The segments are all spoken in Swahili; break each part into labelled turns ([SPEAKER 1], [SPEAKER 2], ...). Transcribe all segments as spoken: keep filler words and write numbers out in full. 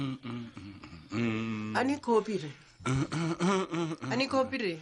[SPEAKER 1] Ani copy. Ani copy.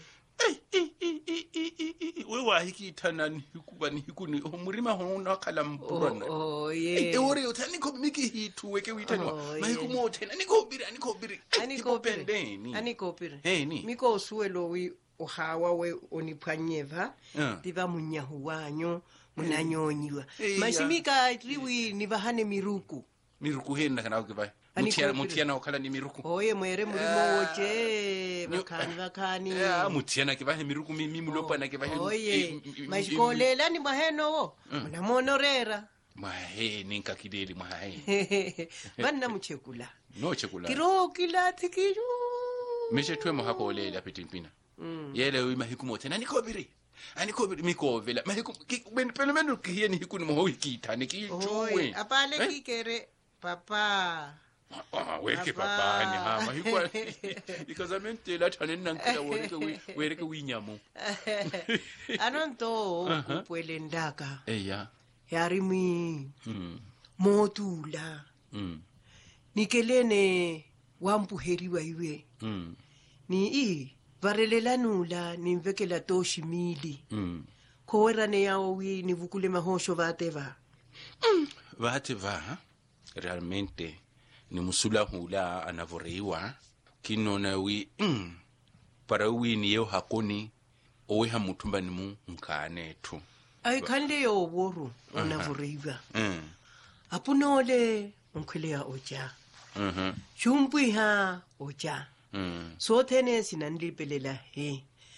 [SPEAKER 2] We wa hiki tanani hikuba ni hikuni umurima hona kala mpurana.
[SPEAKER 1] Oh yeah.
[SPEAKER 2] E ore utani ko miki hitu weke witani wa mahikumo tena ni ko biri ani ko biri.
[SPEAKER 1] Ani ko biri. Ani ko biri.
[SPEAKER 2] Eh ni.
[SPEAKER 1] Miko suelo wi ohawa we onipanyeva. Diva munyahu wanyo munanyonyiwa. Mashimika liwi ni bahane miruku.
[SPEAKER 2] Miruku henda kana ukibai. Mutia mutia na okala ni miruku.
[SPEAKER 1] Oye mwere murimo wote bakani bakani.
[SPEAKER 2] Ya mutia na kibahe miruku mimi mulopa na kibahe.
[SPEAKER 1] Oye mashikolela ni maheno wo. Muna monorera.
[SPEAKER 2] Mahe ninka kideli mahe.
[SPEAKER 1] Bana muchekula.
[SPEAKER 2] No chekula.
[SPEAKER 1] Kiro kila tikiru.
[SPEAKER 2] Meshe twe mo hako ole la petimpina. Yele wi mahikumo tena niko biri. Ani ko biri miko vela. Mahikum ben pelemenu kiye ni hikuni mo hikita ni kijuwe.
[SPEAKER 1] Apale kikere papa.
[SPEAKER 2] Ah, wereke papa ni hama hikwa ikazamente la tanena nkila wereke wereke winyamo
[SPEAKER 1] anonto upwele ndaka
[SPEAKER 2] eya
[SPEAKER 1] yarimi
[SPEAKER 2] mm
[SPEAKER 1] motula
[SPEAKER 2] mm
[SPEAKER 1] nikelene wampuheriwa iwe
[SPEAKER 2] mm
[SPEAKER 1] ni i varelelanula nimvekela toshimili
[SPEAKER 2] mm
[SPEAKER 1] kowerane yao wi nivukule mahosho vateva
[SPEAKER 2] mm vateva realmente ni musula hula anavoreiwa kinona wi mm, para wi ni yo hakoni owe ha mutumba ni mu nkane tu
[SPEAKER 1] ai kande yo boru anavoreiwa
[SPEAKER 2] mm
[SPEAKER 1] apunole unkhele ya oja
[SPEAKER 2] mhm
[SPEAKER 1] chumpwi ha oja
[SPEAKER 2] mm
[SPEAKER 1] so tene sinanlipelela he